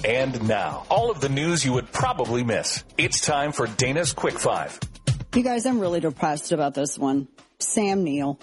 And now, all of the news you would probably miss. It's time for Dana's Quick Five. You guys, I'm really depressed about this one. Sam Neill.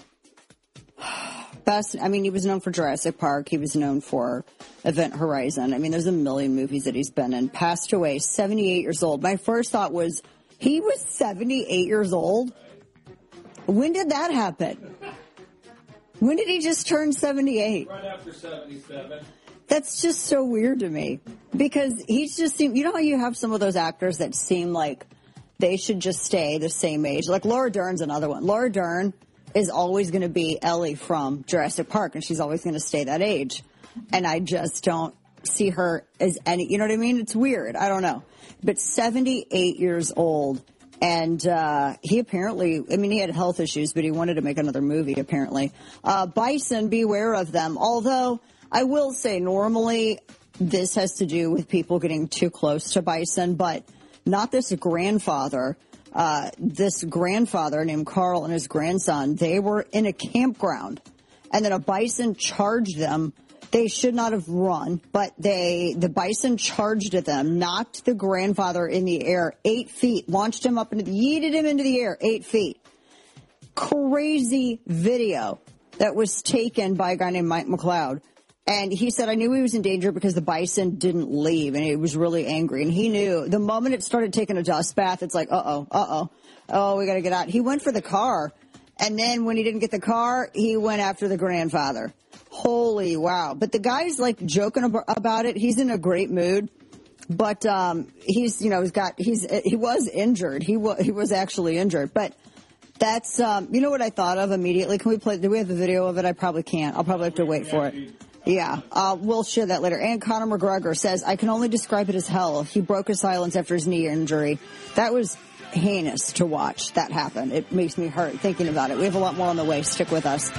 He was known for Jurassic Park. He was known for Event Horizon. I mean, there's a million movies that he's been in. Passed away, 78 years old. My first thought was, he was 78 years old? When did that happen? When did he just turn 78? Right after 77. That's just so weird to me. Because he's just seemed, you know how you have some of those actors that seem like they should just stay the same age? Like Laura Dern's another one. Laura Dern is always going to be Ellie from Jurassic Park, and she's always going to stay that age. And I just don't see her as any, you know what I mean? It's weird. I don't know. But 78 years old. And he apparently, he had health issues, but he wanted to make another movie, apparently. Bison, beware of them. Although, I will say, normally, this has to do with people getting too close to bison, but not this grandfather. This grandfather named Carl and his grandson, they were in a campground, and then a bison charged them. They should not have run, but the bison charged at them, knocked the grandfather in the air 8 feet, launched him up yeeted him into the air 8 feet. Crazy video that was taken by a guy named Mike McLeod. And he said, I knew he was in danger because the bison didn't leave, and he was really angry. And he knew the moment it started taking a dust bath, it's like, oh, we got to get out. He went for the car, and then when he didn't get the car, he went after the grandfather. Holy wow. But the guy's like joking about it. He's in a great mood. But he was injured. He was actually injured. But that's you know what I thought of immediately? Do we have a video of it? I probably can't. I'll probably have to wait for it. Yeah, we'll share that later. And Conor McGregor says, I can only describe it as hell. He broke his silence after his knee injury. That was heinous to watch that happen. It makes me hurt thinking about it. We have a lot more on the way. Stick with us.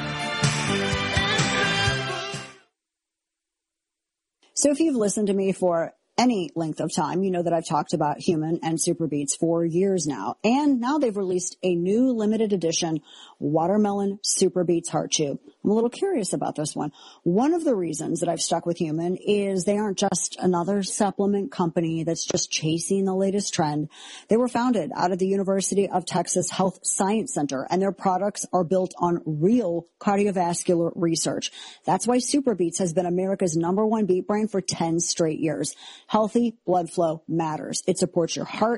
So if you've listened to me for any length of time, you know that I've talked about Human and Super Beets for years now. And now they've released a new limited edition Watermelon Super Beets Heart Chew. I'm a little curious about this one. One of the reasons that I've stuck with Human is they aren't just another supplement company that's just chasing the latest trend. They were founded out of the University of Texas Health Science Center, and their products are built on real cardiovascular research. That's why Super Beets has been America's #1 beet brand for 10 straight years. Healthy blood flow matters. It supports your heart